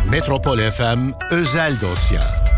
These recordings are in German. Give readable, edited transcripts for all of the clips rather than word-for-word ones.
Metropol FM özel dosya.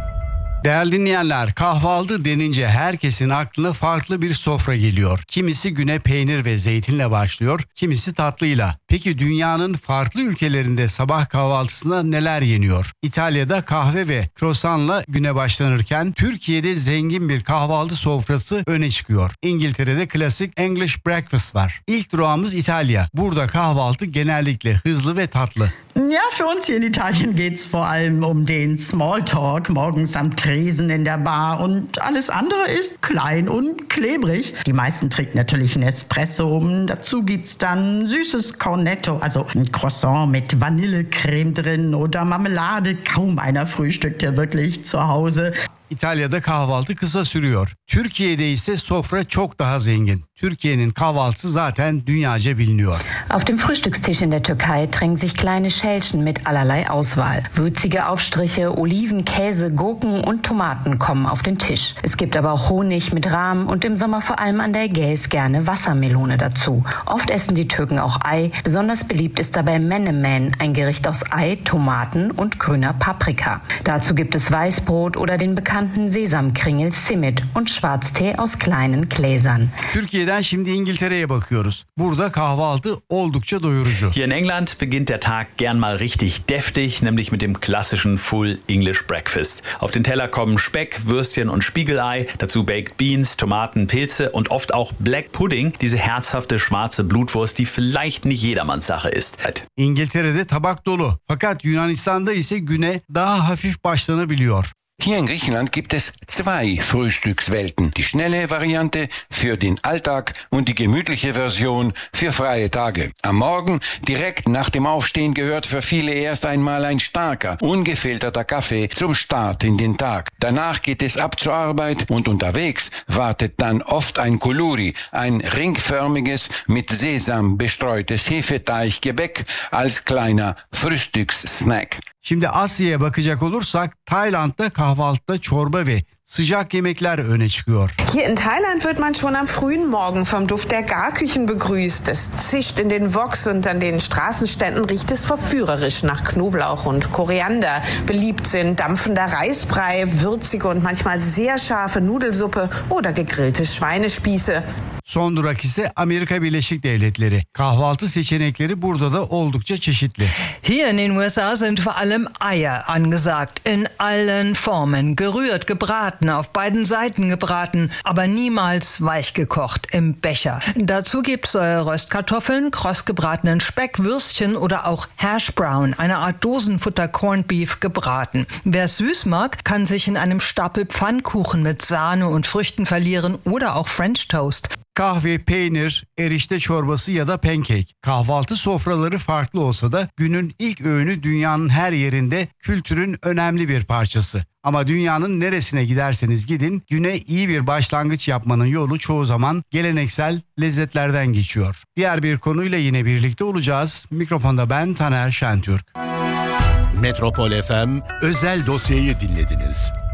Değerli dinleyenler, kahvaltı denince herkesin aklına farklı bir sofra geliyor. Kimisi güne peynir ve zeytinle başlıyor, kimisi tatlıyla. Peki dünyanın farklı ülkelerinde sabah kahvaltısında neler yeniyor? İtalya'da kahve ve croissantla güne başlanırken Türkiye'de zengin bir kahvaltı sofrası öne çıkıyor. İngiltere'de klasik English breakfast var. İlk durağımız İtalya. Burada kahvaltı genellikle hızlı ve tatlı. Ja, für uns hier in Italien geht's vor allem um den Smalltalk morgens am Tresen in der Bar und alles andere ist klein und klebrig. Die meisten trinken natürlich einen Espresso. Dazu gibt's dann süßes Cornetto, also ein Croissant mit Vanillecreme drin oder Marmelade. Kaum einer frühstückt ja wirklich zu Hause. İtalya'da kahvaltı kısa sürüyor. Türkiye'de ise sofra çok daha zengin. Türkiye'nin kahvaltısı zaten dünyaca biliniyor. Auf dem Frühstückstisch in der Türkei drängen sich kleine Schälchen mit allerlei Auswahl. Würzige Aufstriche, Oliven, Käse, Gurken und Tomaten kommen auf den Tisch. Es gibt aber auch Honig mit Rahm und im Sommer vor allem an der Ägäis gerne Wassermelone dazu. Oft essen die Türken auch Ei. Besonders beliebt ist dabei Menemen, ein Gericht aus Ei, Tomaten und grüner Paprika. Dazu gibt es Weißbrot oder den bekannten Sesamkringel Simit und Schwarztee aus kleinen Gläsern. Türkiye'den şimdi İngiltere'ye bakıyoruz. Burada kahvaltı oldukça doyurucu. Hier in England beginnt der Tag gern mal richtig deftig, nämlich mit dem klassischen Full English Breakfast. Auf den Teller kommen Speck, Würstchen und Spiegelei, dazu Baked Beans, Tomaten, Pilze und oft auch Black Pudding, diese herzhafte schwarze Blutwurst, die vielleicht nicht jedermanns Sache ist. İngiltere'de tabak dolu. Fakat Yunanistan'da ise güne daha hafif başlanabiliyor. Hier in Griechenland gibt es zwei Frühstückswelten. Die schnelle Variante für den Alltag und die gemütliche Version für freie Tage. Am Morgen, direkt nach dem Aufstehen, gehört für viele erst einmal ein starker, ungefilterter Kaffee zum Start in den Tag. Danach geht es ab zur Arbeit und unterwegs wartet dann oft ein Kuluri, ein ringförmiges, mit Sesam bestreutes Hefeteiggebäck als kleiner Frühstückssnack. Şimdi Asya'ya bakacak olursak Tayland'da kahvaltıda çorba ve sıcak yemekler öne çıkıyor. Hier in Thailand wird man schon am frühen Morgen vom Duft der Garküchen begrüßt. Es zischt in den Woks und an den Straßenständen riecht es verführerisch nach Knoblauch und Koriander. Beliebt sind dampfender Reisbrei, würzige und manchmal sehr scharfe Nudelsuppe oder gegrillte Schweinespieße. Son durak ise Amerika Birleşik Devletleri. Kahvaltı seçenekleri burada da oldukça çeşitli. Hier in den USA sind vor allem Eier angesagt, in allen Formen, gerührt, gebraten, auf beiden Seiten gebraten, aber niemals weich gekocht im Becher. Dazu gibt's Röstkartoffeln, krossgebratenen Speck, Würstchen oder auch Hash Brown, eine Art Dosenfutter Corned Beef gebraten. Wer es süß mag, kann sich in einem Stapel Pfannkuchen mit Sahne und Früchten verlieren oder auch French Toast. Kahve, peynir, erişte çorbası ya da pancake. Kahvaltı sofraları farklı olsa da günün ilk öğünü dünyanın her yerinde kültürün önemli bir parçası. Ama dünyanın neresine giderseniz gidin, güne iyi bir başlangıç yapmanın yolu çoğu zaman geleneksel lezzetlerden geçiyor. Diğer bir konuyla yine birlikte olacağız. Mikrofonda ben Taner Şentürk. Metropol FM özel dosyayı dinlediniz.